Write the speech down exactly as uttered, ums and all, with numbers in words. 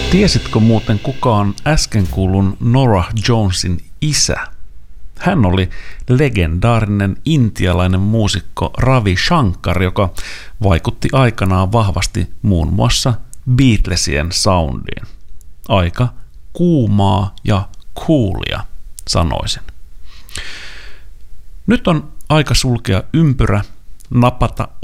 Tiesitkö muuten kukaan äsken kuulun Norah Jonesin isä? Hän oli legendaarinen intialainen muusikko Ravi Shankar, joka vaikutti aikanaan vahvasti muun muassa Beatlesien soundiin. Aika kuumaa ja coolia, sanoisin. Nyt on aika sulkea ympyrä, napata